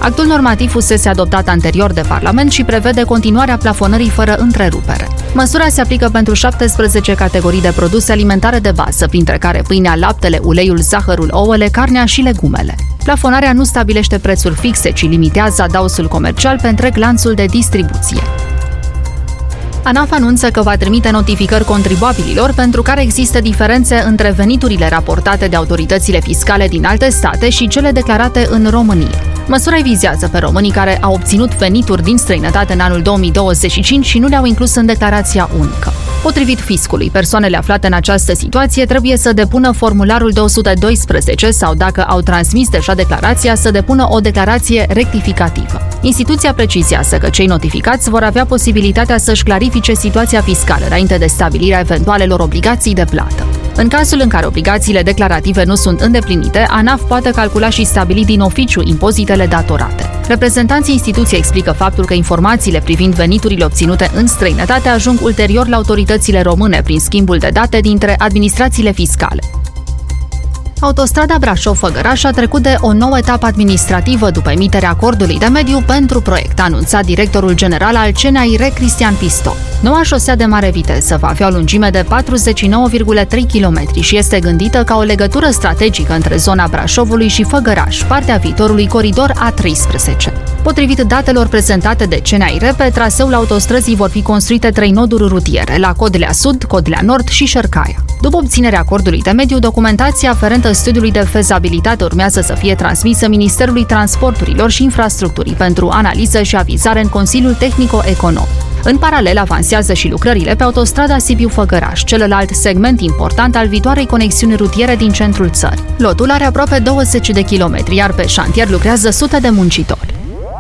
Actul normativ fusese adoptat anterior de Parlament și prevede continuarea plafonării fără întrerupere. Măsura se aplică pentru 17 categorii de produse alimentare de bază, printre care pâinea, laptele, uleiul, zahărul, ouăle, carnea și legumele. Plafonarea nu stabilește prețuri fixe, ci limitează adausul comercial pe întreg lanțul de distribuție. ANAF anunță că va trimite notificări contribuabililor pentru care există diferențe între veniturile raportate de autoritățile fiscale din alte state și cele declarate în România. Măsura vizează pe românii care au obținut venituri din străinătate în anul 2025 și nu le-au inclus în declarația unică. Potrivit fiscului, persoanele aflate în această situație trebuie să depună formularul 212 sau, dacă au transmis deja declarația, să depună o declarație rectificativă. Instituția precizează că cei notificați vor avea posibilitatea să-și clarifice situația fiscală înainte de stabilirea eventualelor obligații de plată. În cazul în care obligațiile declarative nu sunt îndeplinite, ANAF poate calcula și stabili din oficiu impozitele datorate. Reprezentanții instituției explică faptul că informațiile privind veniturile obținute în străinătate ajung ulterior la autoritățile române prin schimbul de date dintre administrațiile fiscale. Autostrada Brașov-Făgăraș a trecut de o nouă etapă administrativă după emiterea acordului de mediu pentru proiect, a anunțat directorul general al CNAIR, Cristian Piston. Noua șosea de mare viteză va avea o lungime de 49,3 km și este gândită ca o legătură strategică între zona Brașovului și Făgăraș, partea viitorului coridor A13. Potrivit datelor prezentate de CNAIR, pe traseul autostrăzii vor fi construite 3 noduri rutiere, la Codlea Sud, Codlea Nord și Șercaia. După obținerea acordului de mediu, documentația aferentă studiului de fezabilitate urmează să fie transmisă Ministerului Transporturilor și Infrastructurii pentru analiză și avizare în Consiliul Tehnico-Economic. În paralel, avansează și lucrările pe autostrada Sibiu-Făgăraș, celălalt segment important al viitoarei conexiuni rutiere din centrul țării. Lotul are aproape 20 de kilometri, iar pe șantier lucrează sute de muncitori.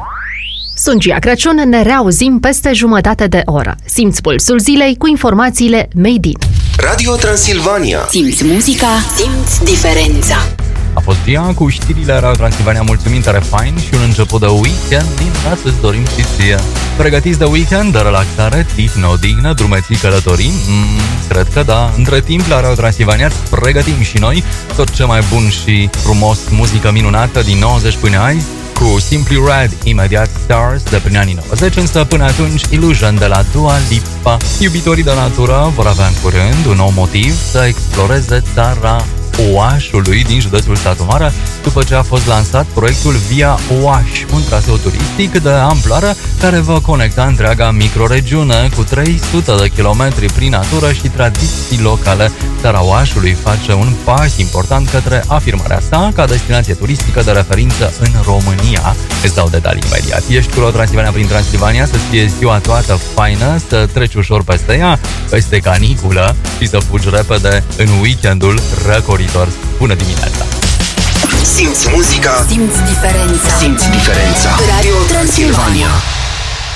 Sunt Gia Crăciun, ne reauzim peste jumătate de oră. Simți pulsul zilei cu informațiile Made in Radio Transilvania. Simți muzica, simți diferența. A fost Gia cu știrile Radio Transilvania. Mulțumim tare fain și un început de weekend din asta îți dorim și ție. Pregătiți de weekend, de relaxare, tihne odihnă, drumeții, călătorii? Cred că da. Între timp, la Radio Transilvania pregătim și noi tot ce mai bun și frumos, muzică minunată din 90 până azi, cu Simply Red, imediat Stars de prin anii 90, însă până atunci Illusion de la Dua Lipa. Iubitorii de natură vor avea în curând un nou motiv să exploreze țara Oașului din județul Satu Mare, după ce a fost lansat proiectul Via Oaș, un traseu turistic de amploare care va conecta întreaga microregiune cu 300 de kilometri prin natură și tradiții locale. Țara Oașului face un pas important către afirmarea sa ca destinație turistică de referință în România. Îți dau detalii imediat. Ești cu Transilvania prin Transilvania, să fie ziua toată faină, să treci ușor peste ea, peste caniculă și să fugi repede în weekendul răcoritor. Bună dimineața! Simți muzica, simți diferența. simți diferența. Radio Transilvania.